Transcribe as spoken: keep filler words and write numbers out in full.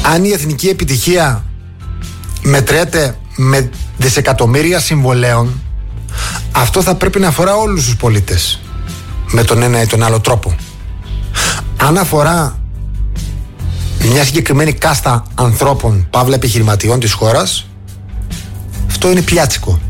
αν η εθνική επιτυχία μετρέται με δισεκατομμύρια συμβολέων, αυτό θα πρέπει να αφορά όλους τους πολίτες με τον ένα ή τον άλλο τρόπο. Αν αφορά μια συγκεκριμένη κάστα ανθρώπων, παύλα επιχειρηματιών της χώρας, αυτό είναι πιάτσικο.